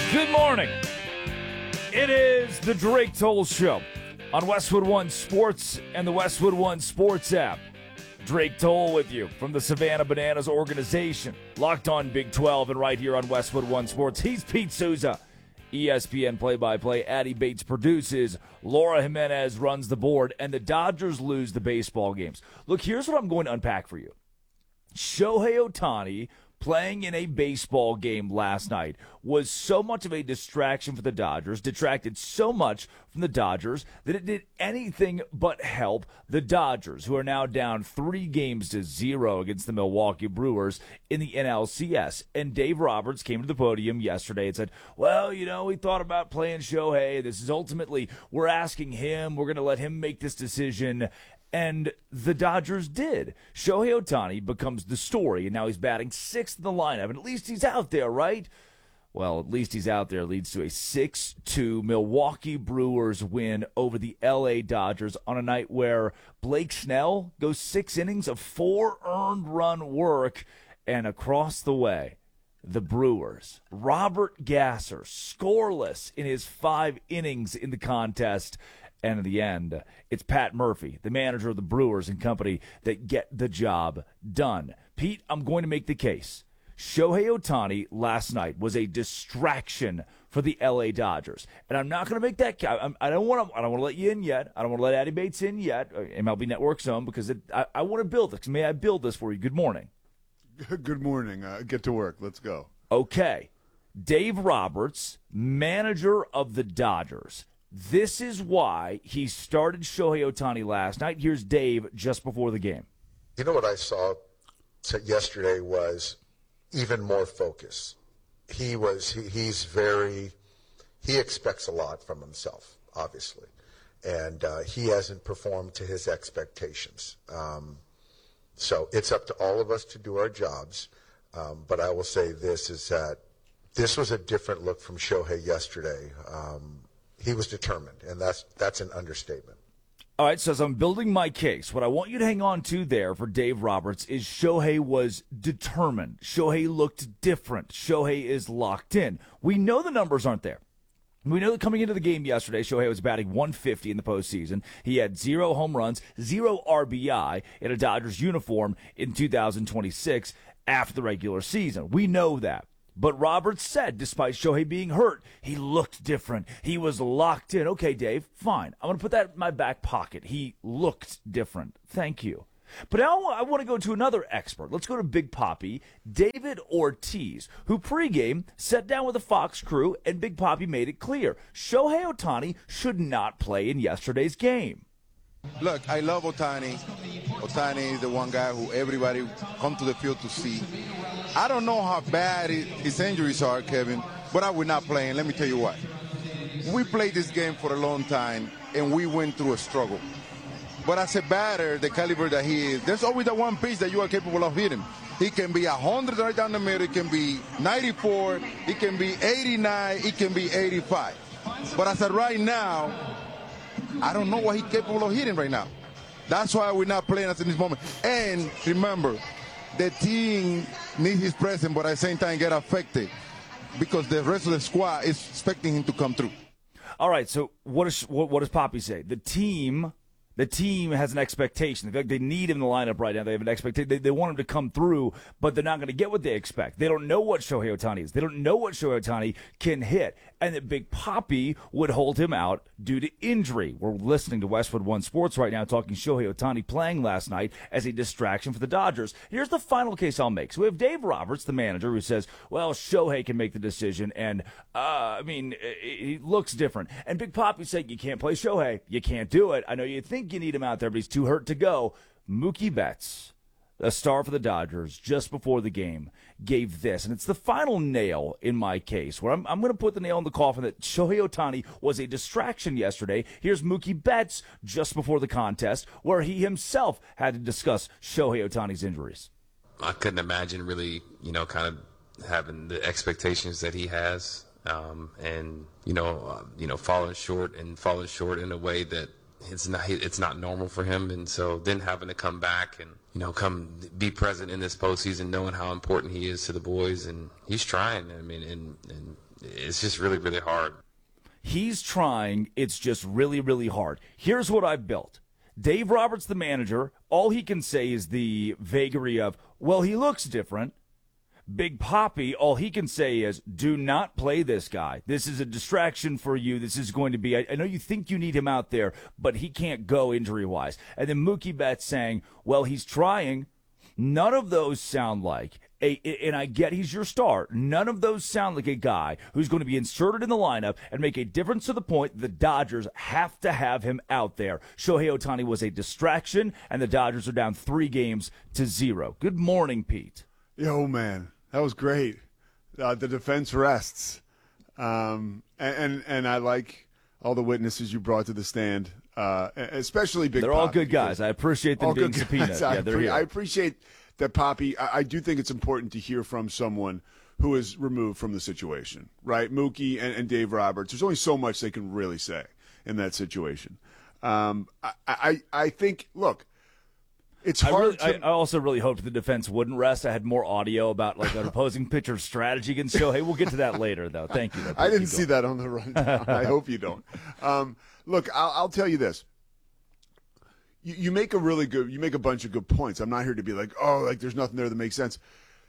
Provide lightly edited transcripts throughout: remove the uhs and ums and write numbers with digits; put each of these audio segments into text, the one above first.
Good morning. It is the Drake Toll Show on Westwood One Sports and the Westwood One Sports app. Drake Toll with you from the Savannah Bananas organization. Locked on Big 12 and right here on Westwood One Sports. He's Pete Souza, ESPN play-by-play. Addie Bates produces. Laura Jimenez runs the board. And the Dodgers lose the baseball games. Look, here's what I'm going to unpack for you. Shohei Ohtani playing in a baseball game last night was so much of a distraction for the Dodgers, detracted so much from the Dodgers that it did anything but help the Dodgers, who are now down 3-0 against the Milwaukee Brewers in the NLCS. And Dave Roberts came to the podium yesterday and said, well, we thought about playing Shohei. This is ultimately, we're asking him, we're going to let him make this decision. And the Dodgers did. Shohei Ohtani becomes the story, and now he's batting sixth in the lineup. And at least he's out there, right? Well, at least he's out there leads to a 6-2 Milwaukee Brewers win over the L.A. Dodgers on a night where Blake Snell goes 6 innings of 4 earned run work. And across the way, the Brewers, Robert Gasser, scoreless in his 5 innings in the contest. And in the end, it's Pat Murphy, the manager of the Brewers and company, that get the job done. Pete, I'm going to make the case. Shohei Ohtani last night was a distraction for the L.A. Dodgers. And I'm not going to make that I don't want to let you in yet. I don't want to let Addie Bates in yet, MLB Network Zone, because I want to build this. May I build this for you? Good morning. Good morning. Get to work. Let's go. Okay. Dave Roberts, manager of the Dodgers. This is why he started Shohei Ohtani last night. Here's Dave just before the game. You know what I saw yesterday was even more focus. He expects a lot from himself, obviously, and he hasn't performed to his expectations. So it's up to all of us to do our jobs. But I will say this is that this was a different look from Shohei yesterday. He was determined, and that's an understatement. All right, so as I'm building my case, what I want you to hang on to there for Dave Roberts is Shohei was determined. Shohei looked different. Shohei is locked in. We know the numbers aren't there. We know that coming into the game yesterday, Shohei was batting 150 in the postseason. He had 0 home runs, 0 RBI in a Dodgers uniform in 2026 after the regular season. We know that. But Roberts said, despite Shohei being hurt, he looked different. He was locked in. Okay, Dave, fine. I'm going to put that in my back pocket. He looked different. Thank you. But now I want to go to another expert. Let's go to Big Papi, David Ortiz, who pregame sat down with the Fox crew, and Big Papi made it clear. Shohei Ohtani should not play in yesterday's game. Look, I love Ohtani. Ohtani is the one guy who everybody come to the field to see. I don't know how bad his injuries are, Kevin, but I will not play, and let me tell you what. We played this game for a long time, and we went through a struggle. But as a batter, the caliber that he is, there's always that one pitch that you are capable of hitting. He can be 100 right down the middle. It can be 94. It can be 89. It can be 85. But as of right now, I don't know what he's capable of hitting right now. That's why we're not playing us in this moment. And remember, the team needs his presence, but at the same time get affected because the rest of the squad is expecting him to come through. All right, so what does Papi say? The team has an expectation. They need him in the lineup right now. They have an expectation. They want him to come through, but they're not going to get what they expect. They don't know what Shohei Ohtani is. They don't know what Shohei Ohtani can hit. And that Big Papi would hold him out due to injury. We're listening to Westwood One Sports right now talking Shohei Ohtani playing last night as a distraction for the Dodgers. Here's the final case I'll make. So we have Dave Roberts, the manager, who says, well, Shohei can make the decision, and, he looks different. And Big Papi said, you can't play Shohei. You can't do it. I know you think you need him out there, but he's too hurt to go. Mookie Betts, a star for the Dodgers, just before the game, gave this. And it's the final nail in my case, where I'm going to put the nail in the coffin that Shohei Ohtani was a distraction yesterday. Here's Mookie Betts just before the contest, where he himself had to discuss Shohei Ohtani's injuries. I couldn't imagine really, kind of having the expectations that he has, and falling short in a way that it's not normal for him. And so then having to come back and come be present in this postseason, knowing how important he is to the boys, and he's trying. I mean, and it's just really, really hard. He's trying. It's just really, really hard. Here's what I've built. Dave Roberts, the manager, all he can say is the vagary of, well, he looks different. Big Papi, all he can say is, do not play this guy. This is a distraction for you. This is going to be, I know you think you need him out there, but he can't go injury-wise. And then Mookie Betts saying, well, he's trying. None of those sound like, and I get he's your star, none of those sound like a guy who's going to be inserted in the lineup and make a difference to the point the Dodgers have to have him out there. Shohei Ohtani was a distraction, and the Dodgers are down 3-0. Good morning, Pete. Yo, man, that was great. The defense rests, and I like all the witnesses you brought to the stand, especially Big. They're Papi, all good guys. I appreciate them being subpoenaed. Yeah, they're here. I appreciate that, Papi. I do think it's important to hear from someone who is removed from the situation, right? Mookie and Dave Roberts. There's only so much they can really say in that situation. I think, look, it's hard. I also really hoped the defense wouldn't rest. I had more audio about like an opposing pitcher's strategy against Shohei. We'll get to that later, though. Thank you. I didn't see that on the rundown. I hope you don't. Look, I'll tell you this. You make a bunch of good points. I'm not here to be like, oh, like there's nothing there that makes sense.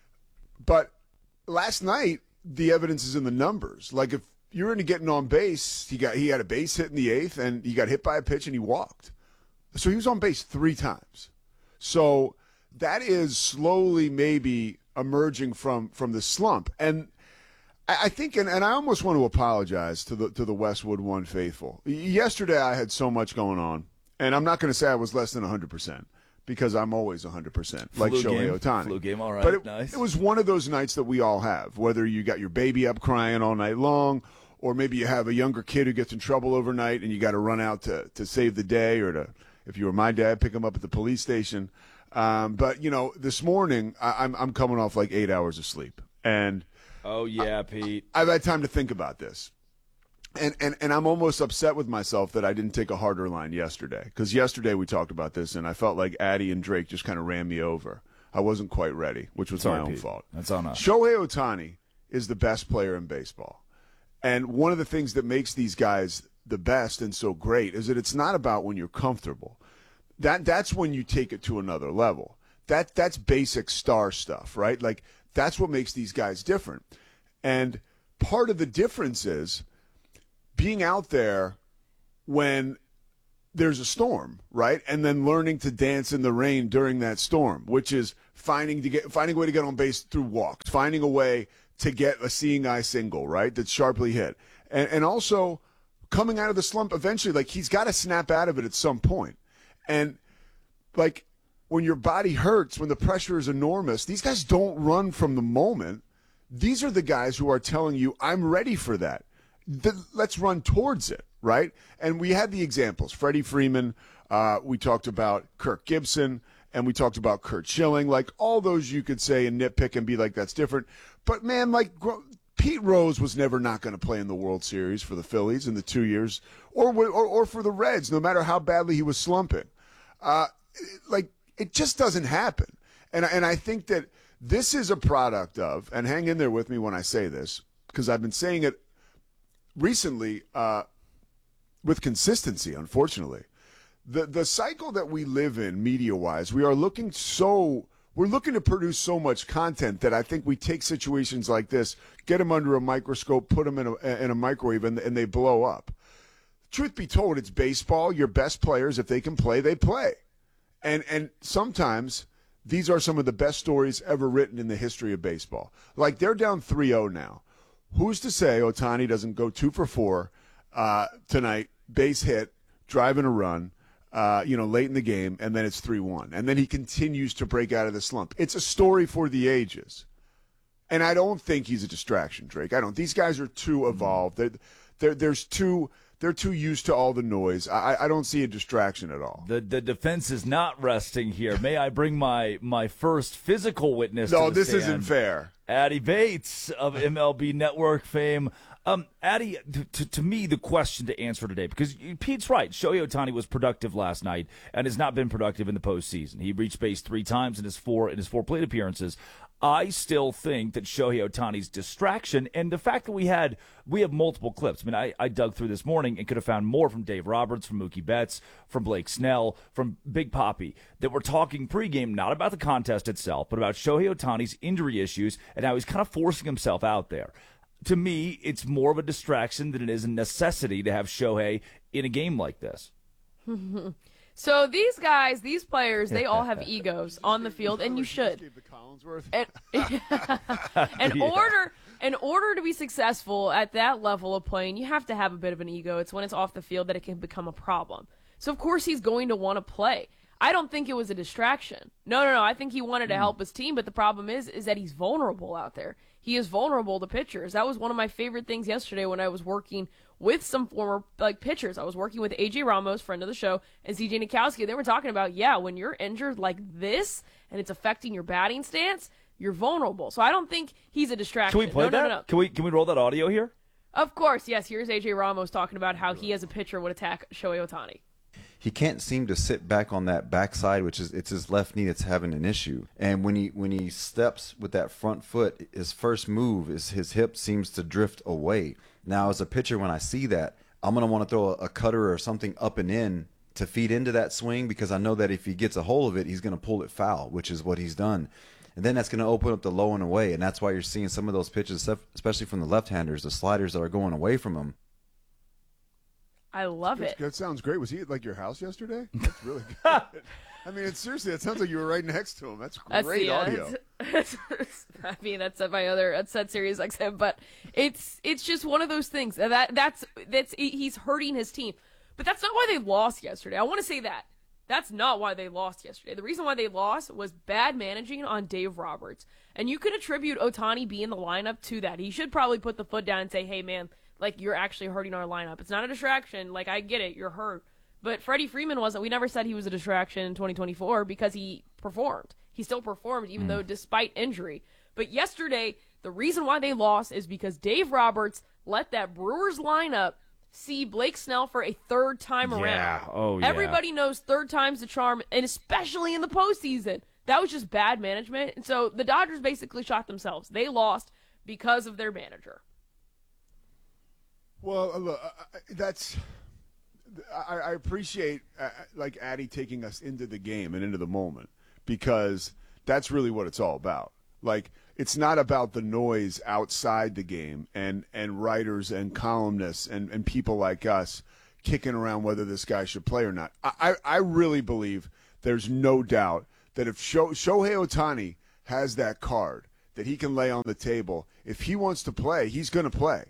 But last night, the evidence is in the numbers. Like if you're into getting on base, he had a base hit in the 8th, and he got hit by a pitch and he walked. So he was on base 3 times. So that is slowly maybe emerging from the slump. And I think, and I almost want to apologize to the Westwood One faithful. Yesterday I had so much going on, and I'm not going to say I was less than 100% because I'm always 100%, like Shohei Ohtani. Flu game, all right, but nice. It was one of those nights that we all have, whether you got your baby up crying all night long, or maybe you have a younger kid who gets in trouble overnight and you got to run out to save the day, or to, if you were my dad, pick him up at the police station. But, you know, this morning I'm coming off like 8 hours of sleep. And oh, yeah, Pete. I've had time to think about this. And I'm almost upset with myself that I didn't take a harder line yesterday. Because yesterday we talked about this, and I felt like Addy and Drake just kind of ran me over. I wasn't quite ready, which was my own fault. That's on us. Shohei Ohtani is the best player in baseball. And one of the things that makes these guys the best and so great is that it's not about when you're comfortable. That's when you take it to another level. That's basic star stuff, right? Like that's what makes these guys different. And part of the difference is being out there when there's a storm, right? And then learning to dance in the rain during that storm, which is finding a way to get on base through walks, finding a way to get a seeing eye single, right? That's sharply hit. And also coming out of the slump eventually, like he's got to snap out of it at some point. And like when your body hurts, when the pressure is enormous, these guys don't run from the moment. These are the guys who are telling you, I'm ready for that. Let's run towards it, right? And we had the examples. Freddie Freeman, we talked about Kirk Gibson, and we talked about Curt Schilling. Like all those you could say and nitpick and be like, that's different. But, man, like Pete Rose was never not going to play in the World Series for the Phillies in the 2 years or for the Reds, no matter how badly he was slumping. Like it just doesn't happen. And I think that this is a product of, and hang in there with me when I say this, because I've been saying it recently with consistency, unfortunately. The cycle that we live in media-wise, we're looking to produce so much content that I think we take situations like this, get them under a microscope, put them in a microwave, and they blow up. Truth be told, it's baseball. Your best players, if they can play, they play. And sometimes these are some of the best stories ever written in the history of baseball. Like they're down 3-0 now. Who's to say Ohtani doesn't go 2 for 4 tonight, base hit, driving a run, late in the game, and then it's 3-1. And then he continues to break out of the slump. It's a story for the ages. And I don't think he's a distraction, Drake. I don't. These guys are too evolved. They're too used to all the noise. I don't see a distraction at all. The defense is not resting here. May I bring my first physical witness No, to the this stand? isn't fair. Addy Bates of MLB Network fame. Addy, to me, the question to answer today, because Pete's right, Shohei Ohtani was productive last night and has not been productive in the postseason. He reached base 3 times in his four plate appearances. I still think that Shohei Ohtani's distraction and the fact that we have multiple clips. I mean, I dug through this morning and could have found more from Dave Roberts, from Mookie Betts, from Blake Snell, from Big Papi that were talking pregame not about the contest itself, but about Shohei Ohtani's injury issues and how he's kind of forcing himself out there. To me, it's more of a distraction than it is a necessity to have Shohei in a game like this. So these guys, these players, they all have egos on the field, and you should. In order to be successful at that level of playing, you have to have a bit of an ego. It's when it's off the field that it can become a problem. So, of course, he's going to want to play. I don't think it was a distraction. No. I think he wanted to help his team, but the problem is that he's vulnerable out there. He is vulnerable to pitchers. That was one of my favorite things yesterday when I was working with some former pitchers. I was working with AJ Ramos, friend of the show, and CJ Nikowski. They were talking about, when you're injured like this and it's affecting your batting stance, you're vulnerable. So I don't think he's a distraction. Can we play that? No. Can we roll that audio here? Of course, yes. Here's AJ Ramos talking about how he as a pitcher would attack Shohei Ohtani. He can't seem to sit back on that backside, it's his left knee that's having an issue. And when he steps with that front foot, his first move is his hip seems to drift away. Now, as a pitcher, when I see that, I'm going to want to throw a cutter or something up and in to feed into that swing because I know that if he gets a hold of it, he's going to pull it foul, which is what he's done. And then that's going to open up the low and away, and that's why you're seeing some of those pitches, especially from the left-handers, the sliders that are going away from him. I love it. That sounds great. Was he at your house yesterday? That's really good. I mean, seriously, it sounds like you were right next to him. That's great audio. I mean, that's my other set Sirius XM, but it's just one of those things that's he's hurting his team. But that's not why they lost yesterday. I want to say that. That's not why they lost yesterday. The reason why they lost was bad managing on Dave Roberts. And you could attribute Ohtani being in the lineup to that. He should probably put the foot down and say, hey, man, you're actually hurting our lineup. It's not a distraction. I get it. You're hurt. But Freddie Freeman wasn't. We never said he was a distraction in 2024 because he performed. He still performed even though despite injury. But yesterday, the reason why they lost is because Dave Roberts let that Brewers lineup see Blake Snell for a third time around. Oh, yeah. Everybody knows third time's the charm, and especially in the postseason. That was just bad management. And so the Dodgers basically shot themselves. They lost because of their manager. Well, look, I appreciate Addy taking us into the game and into the moment because that's really what it's all about. It's not about the noise outside the game and writers and columnists and people like us kicking around whether this guy should play or not. I really believe there's no doubt that if Shohei Ohtani has that card that he can lay on the table, if he wants to play, he's going to play.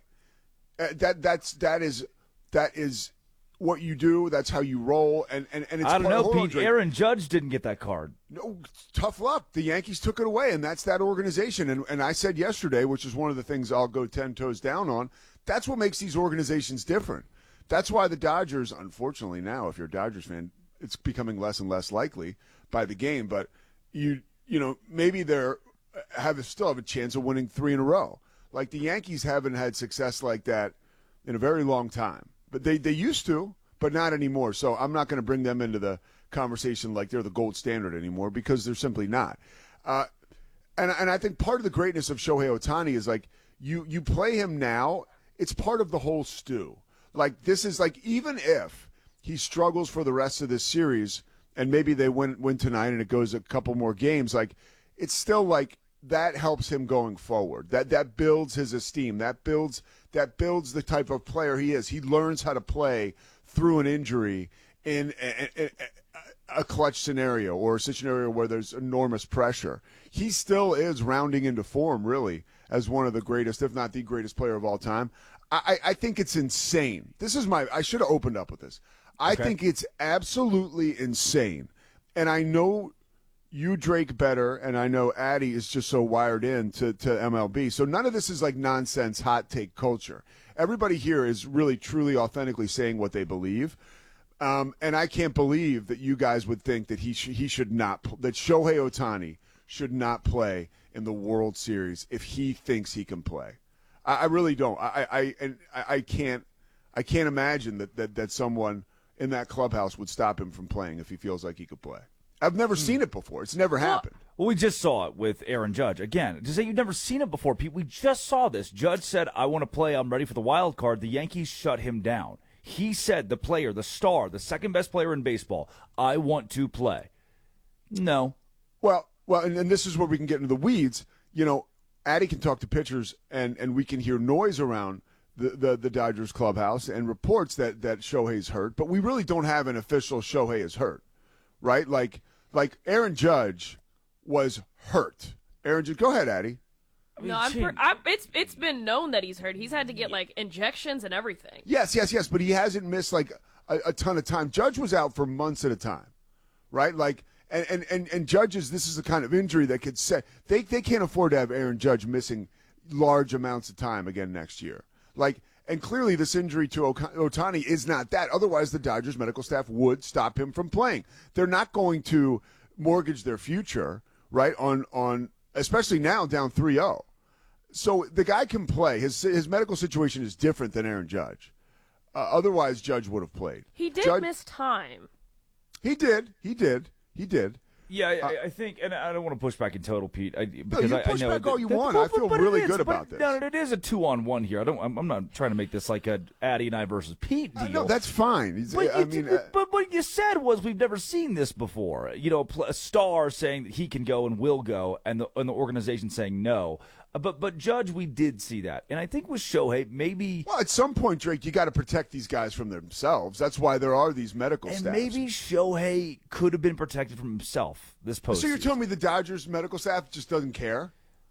That is what you do. That's how you roll. And it's I don't know, Pete. Drake. Aaron Judge didn't get that card. No, tough luck. The Yankees took it away, and that's that organization. And I said yesterday, which is one of the things I'll go 10 toes down on, that's what makes these organizations different. That's why the Dodgers, unfortunately now, if you're a Dodgers fan, it's becoming less and less likely by the game. But you know, maybe they're still have a chance of winning 3 in a row. The Yankees haven't had success like that in a very long time. But they used to, but not anymore. So I'm not going to bring them into the conversation like they're the gold standard anymore because they're simply not. And I think part of the greatness of Shohei Ohtani is you play him now, it's part of the whole stew. This is even if he struggles for the rest of this series and maybe they win tonight and it goes a couple more games, it's still that helps him going forward. That builds his esteem. That builds the type of player he is. He learns how to play through an injury in a clutch scenario or a scenario where there's enormous pressure. He still is rounding into form, really, as one of the greatest, if not the greatest player of all time. I think it's insane. I should have opened up with this. I think it's absolutely insane. And I know you, Drake, better, and I know Addy is just so wired in to MLB. So none of this is nonsense hot take culture. Everybody here is really, truly, authentically saying what they believe. And I can't believe that you guys would think that he should not, that Shohei Ohtani should not play in the World Series if he thinks he can play. I really don't. I can't imagine that someone in that clubhouse would stop him from playing if he feels like he could play. I've never seen it before. It's never happened. Well, we just saw it with Aaron Judge. Again, to say you've never seen it before, Pete, we just saw this. Judge said, I want to play. I'm ready for the wild card. The Yankees shut him down. He said, the player, the star, the second best player in baseball, I want to play. No. Well, and this is where we can get into the weeds. You know, Addy can talk to pitchers, and we can hear noise around the Dodgers clubhouse and reports that Shohei's hurt, but we really don't have an official Shohei is hurt, right? Like Aaron Judge was hurt. Aaron Judge, go ahead, Addy. It's been known that he's hurt. He's had to get like injections and everything. Yes, but he hasn't missed like a ton of time. Judge was out for months at a time, right? Like, and Judge's, this is the kind of injury that could set they can't afford to have Aaron Judge missing large amounts of time again next year. Like, and clearly this injury to Ohtani is not that. Otherwise, the Dodgers medical staff would stop him from playing. They're not going to mortgage their future, right, on especially now down 3-0. So the guy can play. His medical situation is different than Aaron Judge. Otherwise, Judge would have played. He did miss time. He did. Yeah, I think, and I don't want to push back in total, Pete, because I know back all you want. I feel really good about this. No, it is a 2-on-1 here. I'm not trying to make this like a Addy and I versus Pete deal. No, that's fine. But what you said was we've never seen this before. You know, a star saying that he can go and will go, and the organization saying no. But Judge, we did see that, and I think with Shohei, maybe. Well, at some point, Drake, you got to protect these guys from themselves. That's why there are these medical staffs. And maybe Shohei could have been protected from himself this postseason. So you're telling me the Dodgers medical staff just doesn't care?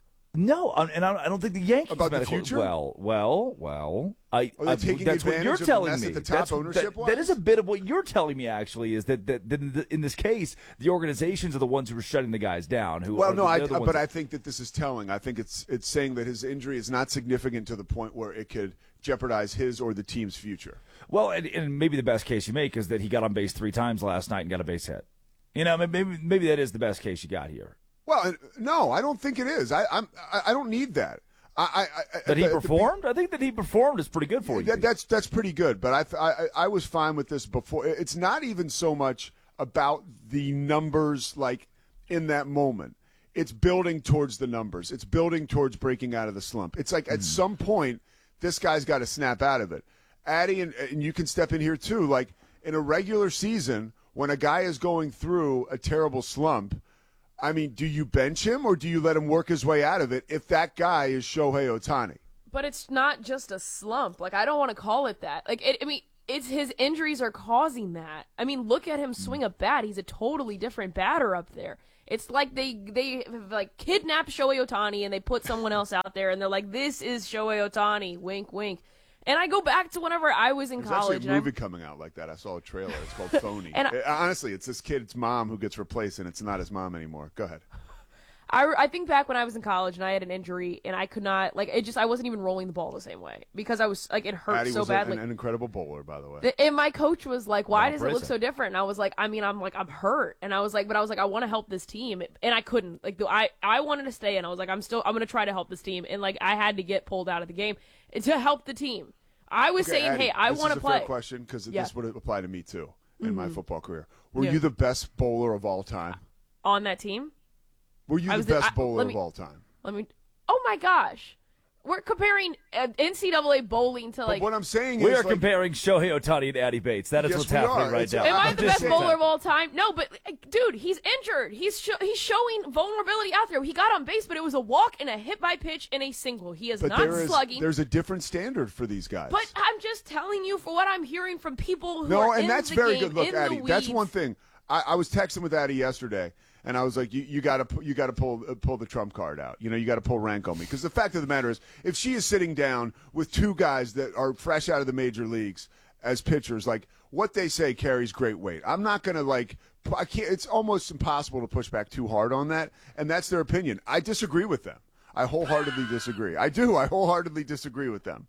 No, and I don't think the Yankees about medical, the future. Well, they're taking that's what you're telling me. At the top that is a bit of what you're telling me. Actually, is that in this case, the organizations are the ones who are shutting the guys down. But I think that this is telling. I think it's saying that his injury is not significant to the point where it could jeopardize his or the team's future. Well, and maybe the best case you make is that he got on base 3 times last night and got a base hit. You know, maybe that is the best case you got here. Well, no, I don't think it is. I don't need that. That he performed? I think that he performed is pretty good for you. That's pretty good, but I was fine with this before. It's not even so much about the numbers like in that moment. It's building towards the numbers. It's building towards breaking out of the slump. It's like at some point, this guy's got to snap out of it. Addy, and you can step in here too, like in a regular season, when a guy is going through a terrible slump, I mean, do you bench him or do you let him work his way out of it if that guy is Shohei Ohtani? But it's not just a slump. Like, I don't want to call it that. Like, it's his injuries are causing that. I mean, look at him swing a bat. He's a totally different batter up there. It's like they like kidnapped Shohei Ohtani and they put someone else out there and they're like, this is Shohei Ohtani, wink, wink. And I go back to whenever I was in college. There's actually a movie coming out like that. I saw a trailer. It's called Phony. Honestly, it's this kid's mom who gets replaced, and it's not his mom anymore. Go ahead. I think back when I was in college and I had an injury and I could not, like, I wasn't even rolling the ball the same way because I was, like, it hurt Addy so badly. An incredible bowler, by the way. And my coach was like, why does it look so different? And I was like, I'm hurt. And I was like, I want to help this team. And I couldn't. Like, I wanted to stay, and I was like, I'm going to try to help this team. And, like, I had to get pulled out of the game to help the team. I was saying, Addy, hey, I want to play. This is a fair question because this would apply to me too in my football career. Were you the best bowler of all time on that team? Were you the best bowler of all time? Oh my gosh, we're comparing NCAA bowling to like. But what I'm saying we is are comparing Shohei Ohtani to Addy Bates. That is what's happening right now. Am I the best bowler of all time? No, but dude, he's injured. He's showing vulnerability out there. He got on base, but it was a walk and a hit by pitch and a single. He is not slugging. There's a different standard for these guys. But I'm just telling you for what I'm hearing from people who are in and that's the very game, good. Look, in Addy, the weeds. that's one thing. I was texting with Addy yesterday. And I was like, you got to pull the trump card out. You know, you got to pull rank on me. Because the fact of the matter is, if she is sitting down with 2 guys that are fresh out of the major leagues as pitchers, like, what they say carries great weight. I'm not going to, it's almost impossible to push back too hard on that. And that's their opinion. I disagree with them. I wholeheartedly disagree. I do. I wholeheartedly disagree with them.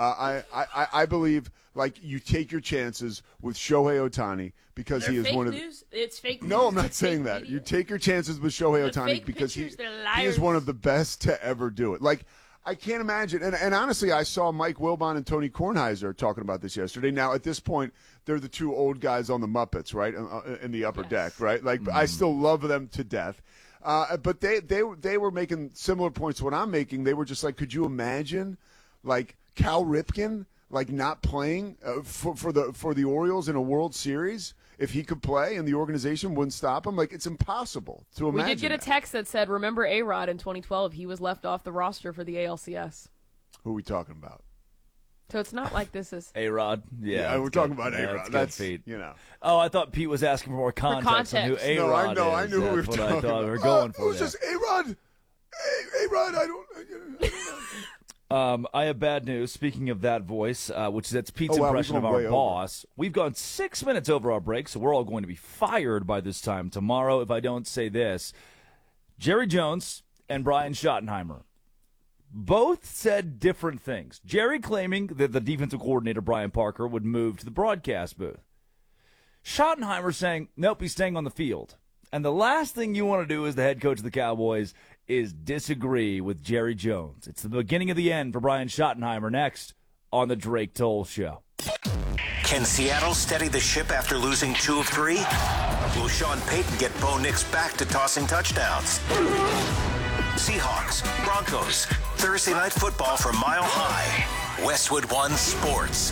I believe, like, you take your chances with Shohei Ohtani because he is one of the. It's fake news. No, I'm not saying that. You take your chances with Shohei Ohtani because he is one of the best to ever do it. Like, I can't imagine. And honestly, I saw Mike Wilbon and Tony Kornheiser talking about this yesterday. Now, at this point, they're the 2 old guys on the Muppets, right, in the upper deck, right? Like, I still love them to death. But they were making similar points to what I'm making. They were just like, could you imagine, like Cal Ripken, like not playing for the Orioles in a World Series if he could play and the organization wouldn't stop him? Like, it's impossible to imagine. We did get a text that said, "Remember A-Rod in 2012? He was left off the roster for the ALCS." Who are we talking about? So it's not like this is A-Rod. Yeah, we're talking about A-Rod. That's you know. Oh, I thought Pete was asking for more context on who context. A-Rod No, is. I knew who we were That's what talking I thought we were about. going for. It was there. just A-Rod. A-Rod, I don't know. I have bad news. Speaking of that voice, which that's Pete's Oh, wow, impression we've of gone our way over. boss. We've gone 6 minutes over our break, so we're all going to be fired by this time tomorrow if I don't say this. Jerry Jones and Brian Schottenheimer both said different things. Jerry claiming that the defensive coordinator, Brian Parker, would move to the broadcast booth. Schottenheimer saying, nope, he's staying on the field. And the last thing you want to do as the head coach of the Cowboys is disagree with Jerry Jones. It's the beginning of the end for Brian Schottenheimer next on the Drake Toll Show. Can Seattle steady the ship after losing 2 of 3? Will Sean Payton get Bo Nix back to tossing touchdowns? Seahawks, Broncos, Thursday Night Football from Mile High. Westwood One Sports.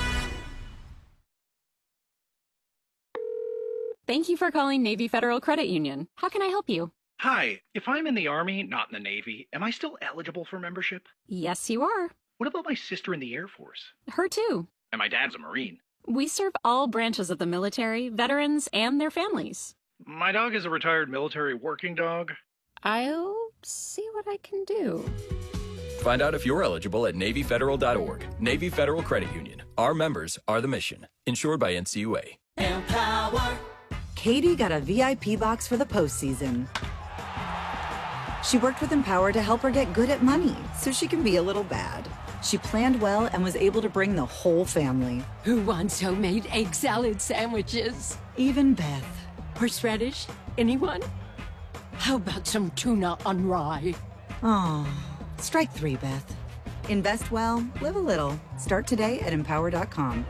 Thank you for calling Navy Federal Credit Union. How can I help you? Hi, if I'm in the Army, not in the Navy, am I still eligible for membership? Yes, you are. What about my sister in the Air Force? Her too. And my dad's a Marine. We serve all branches of the military, veterans, and their families. My dog is a retired military working dog. I'll see what I can do. Find out if you're eligible at NavyFederal.org. Navy Federal Credit Union. Our members are the mission. Insured by NCUA. Empower. Katie got a VIP box for the postseason. She worked with Empower to help her get good at money so she can be a little bad. She planned well and was able to bring the whole family. Who wants homemade egg salad sandwiches? Even Beth. Horseradish? Anyone? How about some tuna on rye? Oh, strike 3, Beth. Invest well, live a little. Start today at Empower.com.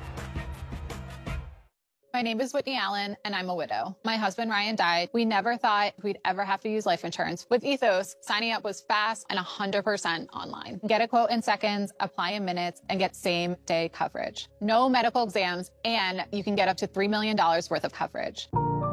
My name is Whitney Allen, and I'm a widow. My husband, Ryan, died. We never thought we'd ever have to use life insurance. With Ethos, signing up was fast and 100% online. Get a quote in seconds, apply in minutes, and get same-day coverage. No medical exams, and you can get up to $3 million worth of coverage.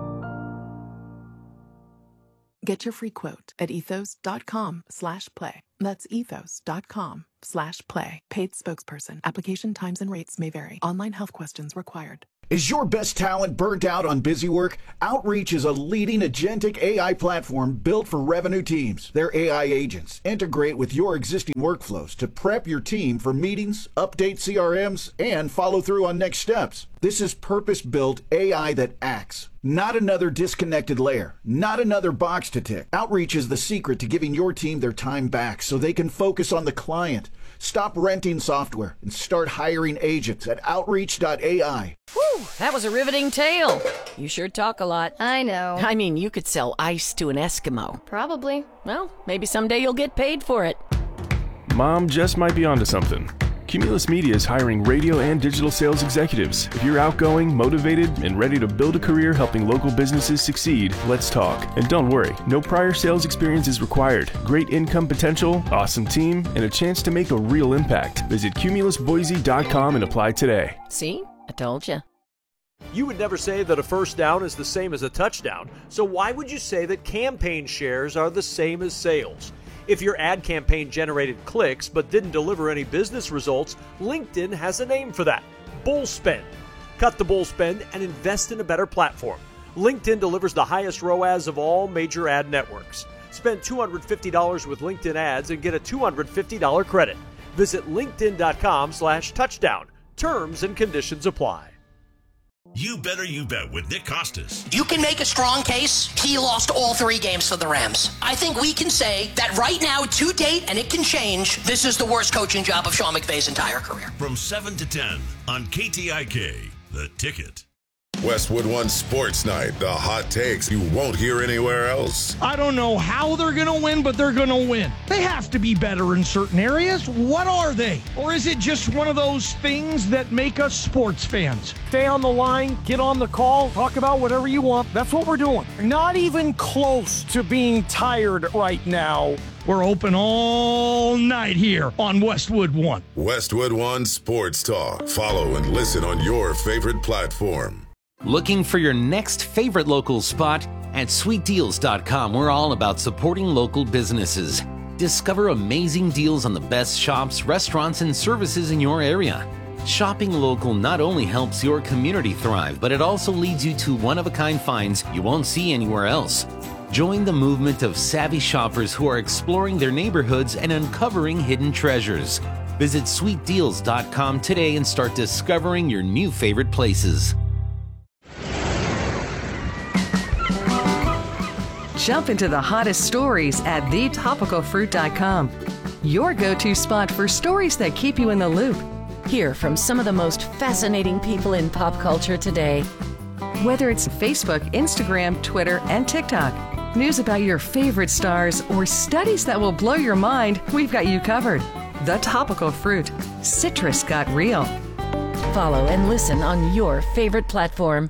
Get your free quote at ethos.com/play. That's ethos.com/play. Paid spokesperson. Application times and rates may vary. Online health questions required. Is your best talent burnt out on busy work? Outreach is a leading agentic AI platform built for revenue teams. Their AI agents integrate with your existing workflows to prep your team for meetings, update CRMs, and follow through on next steps. This is purpose-built AI that acts. Not another disconnected layer. Not another box to tick. Outreach is the secret to giving your team their time back so they can focus on the client. Stop renting software and start hiring agents at Outreach.ai. Whew, that was a riveting tale. You sure talk a lot. I know. I mean, you could sell ice to an Eskimo. Probably. Well, maybe someday you'll get paid for it. Mom just might be onto something. Cumulus Media is hiring radio and digital sales executives. If you're outgoing, motivated, and ready to build a career helping local businesses succeed, let's talk. And don't worry, no prior sales experience is required. Great income potential, awesome team, and a chance to make a real impact. Visit cumulusboise.com and apply today. See? I told you. You would never say that a first down is the same as a touchdown, so why would you say that campaign shares are the same as sales? If your ad campaign generated clicks but didn't deliver any business results, LinkedIn has a name for that: bull spend. Cut the bull spend and invest in a better platform. LinkedIn delivers the highest ROAS of all major ad networks. Spend $250 with LinkedIn ads and get a $250 credit. Visit linkedin.com/touchdown. Terms and conditions apply. You Better You Bet with Nick Costas. You can make a strong case. He lost all 3 games for the Rams. I think we can say that right now, to date, and it can change, this is the worst coaching job of Sean McVay's entire career. From 7 to 10 on KTIK, The Ticket. Westwood One Sports Night, the hot takes you won't hear anywhere else. I don't know how they're going to win, but they're going to win. They have to be better in certain areas. What are they? Or is it just one of those things that make us sports fans? Stay on the line, get on the call, talk about whatever you want. That's what we're doing. Not even close to being tired right now. We're open all night here on Westwood One. Westwood One Sports Talk. Follow and listen on your favorite platform. Looking for your next favorite local spot? At sweetdeals.com, we're all about supporting local businesses. Discover amazing deals on the best shops, restaurants, and services in your area. Shopping local not only helps your community thrive, but it also leads you to one-of-a-kind finds you won't see anywhere else. Join the movement of savvy shoppers who are exploring their neighborhoods and uncovering hidden treasures. Visit sweetdeals.com today and start discovering your new favorite places. Jump into the hottest stories at thetopicalfruit.com. Your go-to spot for stories that keep you in the loop. Hear from some of the most fascinating people in pop culture today. Whether it's Facebook, Instagram, Twitter, and TikTok, news about your favorite stars, or studies that will blow your mind, we've got you covered. The Topical Fruit. Citrus got real. Follow and listen on your favorite platform.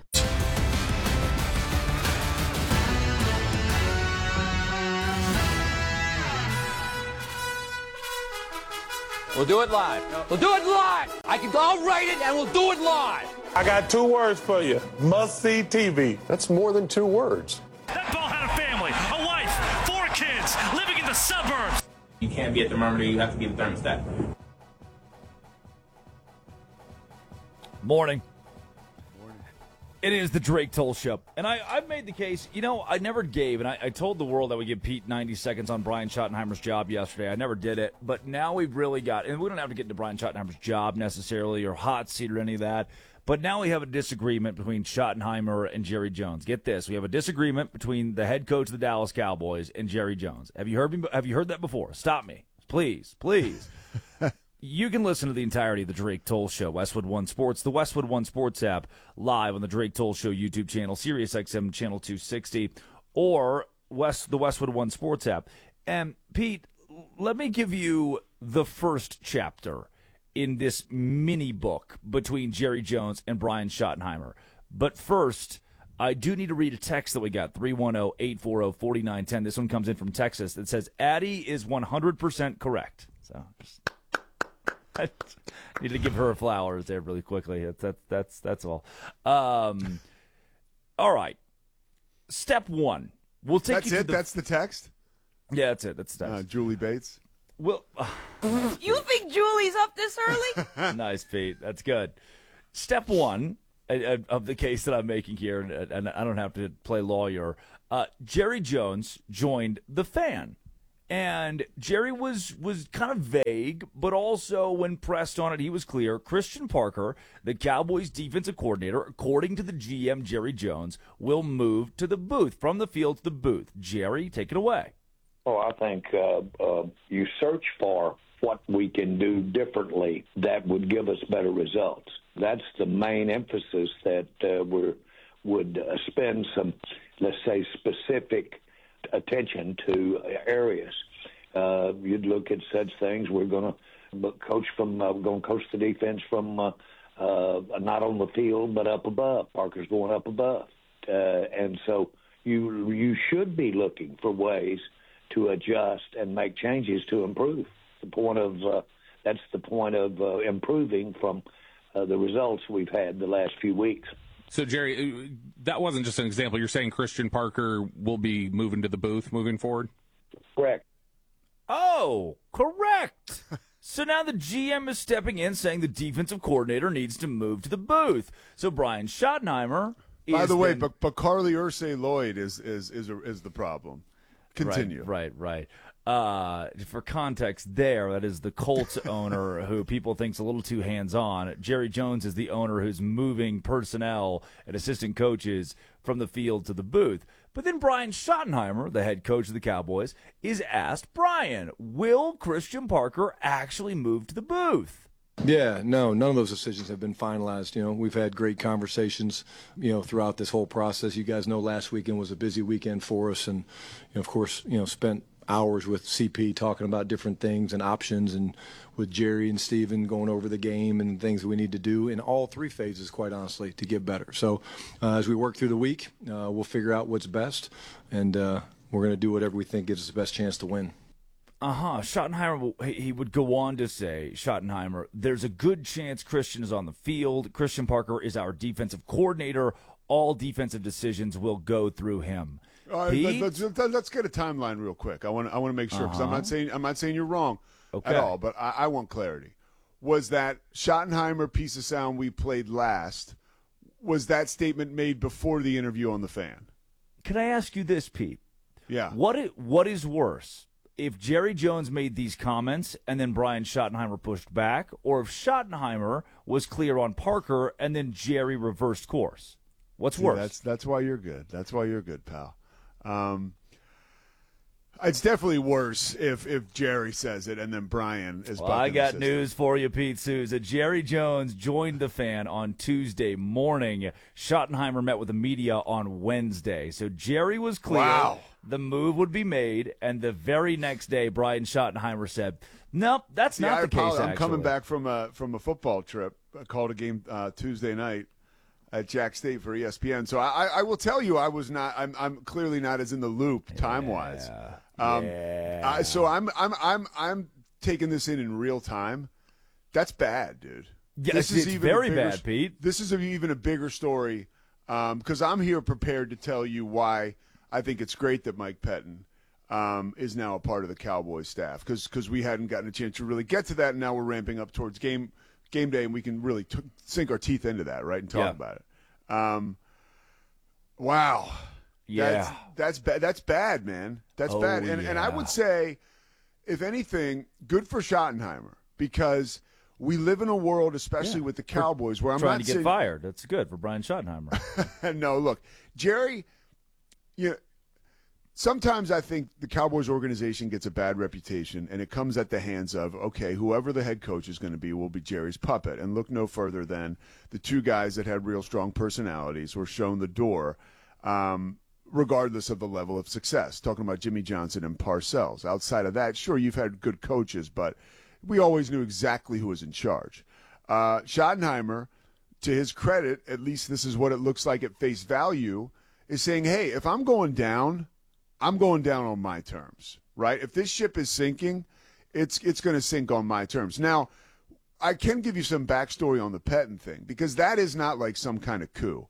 We'll do it live. We'll do it live. I'll write it and we'll do it live. I got 2 words for you. Must-see TV. That's more than 2 words. That ball had a family, a wife, 4 kids, living in the suburbs. You can't be a thermometer, you have to be the thermostat. Morning. It is the Drake Toll Show. And I've made the case, I never gave, and I told the world I would give Pete 90 seconds on Brian Schottenheimer's job yesterday. I never did it. But now we've really got, and we don't have to get into Brian Schottenheimer's job necessarily or hot seat or any of that. But now we have a disagreement between Schottenheimer and Jerry Jones. Get this. We have a disagreement between the head coach of the Dallas Cowboys and Jerry Jones. Have you heard that before? Stop me. Please. You can listen to the entirety of the Drake Toll Show, Westwood One Sports, the Westwood One Sports app, live on the Drake Toll Show YouTube channel, SiriusXM channel 260, or the Westwood One Sports app. And, Pete, let me give you the first chapter in this mini book between Jerry Jones and Brian Schottenheimer. But first, I do need to read a text that we got, 310-840-4910. This one comes in from Texas that says, Addie is 100% correct. So just... I need to give her flowers there really quickly. That's all. All right. Step 1. We'll take that's you to it. That's the text. Yeah, that's it. That's the text. Julie Bates. Well, you think Julie's up this early? Nice, Pete. That's good. Step 1 of the case that I'm making here, and I don't have to play lawyer. Jerry Jones joined the Fan. And Jerry was kind of vague, but also when pressed on it, he was clear. Christian Parker, the Cowboys defensive coordinator, according to the GM Jerry Jones, will move to the booth, from the field to the booth. Jerry, take it away. Oh, I think you search for what we can do differently that would give us better results. That's the main emphasis that we would spend some, let's say, specific attention to areas. You'd look at such things. We're going to coach the defense from not on the field but up above. Parker's going up above, and so you should be looking for ways to adjust and make changes to improve. That's the point of improving from the results we've had the last few weeks. So, Jerry, that wasn't just an example. You're saying Christian Parker will be moving to the booth moving forward? Correct. Oh, correct. So now the GM is stepping in saying the defensive coordinator needs to move to the booth. So Brian Schottenheimer is... By the way, but Carly Ursay-Lloyd is the problem. Continue. Right. For context there, that is the Colts owner who people think's a little too hands-on. Jerry Jones is the owner who's moving personnel and assistant coaches from the field to the booth. But then Brian Schottenheimer, the head coach of the Cowboys, is asked, Brian, will Christian Parker actually move to the booth? Yeah, no, none of those decisions have been finalized. We've had great conversations, throughout this whole process. You guys know last weekend was a busy weekend for us, and of course, spent hours with CP talking about different things and options, and with Jerry and Steven going over the game and things that we need to do in all three phases, quite honestly, to get better. So as we work through the week, we'll figure out what's best, and we're going to do whatever we think gives us the best chance to win. Schottenheimer, he would go on to say, Schottenheimer, there's a good chance Christian is on the field. Christian Parker is our defensive coordinator. All defensive decisions will go through him. Let's get a timeline real quick. I want to make sure, because I'm not saying you're wrong at all, but I want clarity. Was that Schottenheimer piece of sound we played last, was that statement made before the interview on The Fan? Can I ask you this, Pete? Yeah. What is worse? If Jerry Jones made these comments and then Brian Schottenheimer pushed back, or if Schottenheimer was clear on Parker and then Jerry reversed course? What's worse? That's why you're good. That's why you're good, pal. It's definitely worse if Jerry says it and then Brian is. Well, I got news for you, Pete Souza. Jerry Jones joined The Fan on Tuesday morning. Schottenheimer met with the media on Wednesday. So Jerry was clear the move would be made, and the very next day, Brian Schottenheimer said, "Nope, that's not the case." I'm coming back from a football trip. I called a game Tuesday night at Jack State for ESPN. So I will tell you, I'm clearly not as in the loop time wise. So I'm taking this in real time. That's bad, dude. Yes, it's very bad, Pete. This is even a bigger story because I'm here prepared to tell you why I think it's great that Mike Pettin is now a part of the Cowboys staff, because we hadn't gotten a chance to really get to that, and now we're ramping up towards game day, and we can really sink our teeth into that, right, and talk about it. Wow. Yeah. That's bad. That's bad, man. That's bad. And I would say, if anything, good for Schottenheimer, because we live in a world, especially with the Cowboys, where I'm trying not to get fired. That's good for Brian Schottenheimer. No, look, Jerry, sometimes I think the Cowboys organization gets a bad reputation, and it comes at the hands of, okay, whoever the head coach is going to be will be Jerry's puppet. And look no further than the two guys that had real strong personalities were shown the door, regardless of the level of success. Talking about Jimmy Johnson and Parcells. Outside of that, sure, you've had good coaches, but we always knew exactly who was in charge. Schottenheimer, to his credit, at least this is what it looks like at face value, is saying, hey, if I'm going down, I'm going down on my terms, right? If this ship is sinking, it's going to sink on my terms. Now, I can give you some backstory on the Pettin thing, because that is not like some kind of coup.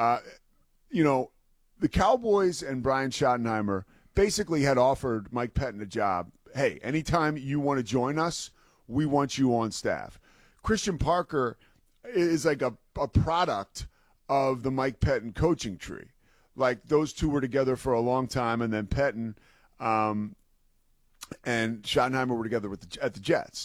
The Cowboys and Brian Schottenheimer basically had offered Mike Pettin a job. Hey, anytime you want to join us, we want you on staff. Christian Parker is like a product of the Mike Pettin coaching tree. Like, those two were together for a long time, and then Pettin and Schottenheimer were together at the Jets.